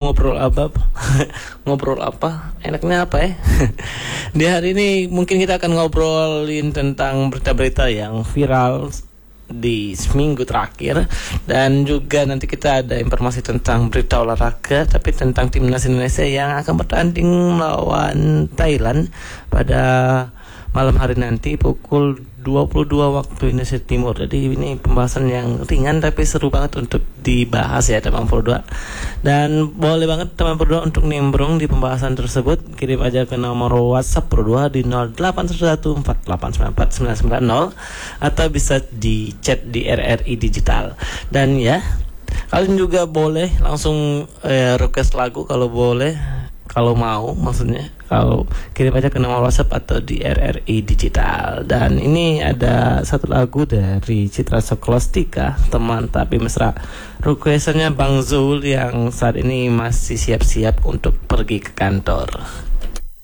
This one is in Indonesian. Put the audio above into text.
ngobrol apa? Ngobrol apa? Enaknya apa ya? Di hari ini mungkin kita akan ngobrolin tentang berita-berita yang viral di seminggu terakhir, dan juga nanti kita ada informasi tentang berita olahraga, tapi tentang timnas Indonesia yang akan bertanding melawan Thailand pada malam hari nanti pukul 22 waktu Indonesia Timur. Jadi ini pembahasan yang ringan tapi seru banget untuk dibahas ya teman berdua. Dan boleh banget teman berdua untuk nimbrung di pembahasan tersebut. Kirim aja ke nomor WhatsApp berdua di 081148949990 atau bisa di chat di RRI Digital. Dan ya, kalian juga boleh langsung request lagu kalau boleh, kalau mau maksudnya. Kalau kirim aja ke nomor WhatsApp atau di RRI Digital. Dan ini ada satu lagu dari Citra Scholastika, Teman Tapi Mesra. Requestannya Bang Zul yang saat ini masih siap-siap untuk pergi ke kantor.